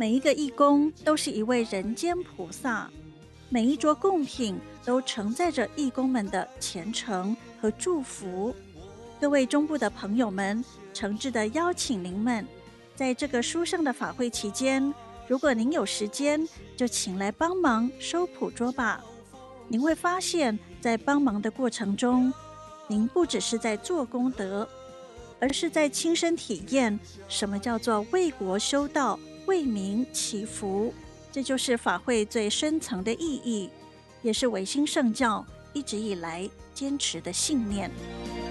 每一个义工都是一位人间菩萨，每一桌贡品都承载着义工们的虔诚和祝福。各位中部的朋友们，诚挚地邀请您们，在这个书上的法会期间，如果您有时间，就请来帮忙收普桌吧。您会发现，在帮忙的过程中，您不只是在做功德，而是在亲身体验什么叫做为国修道、为民祈福。这就是法会最深层的意义，也是维新圣教一直以来坚持的信念。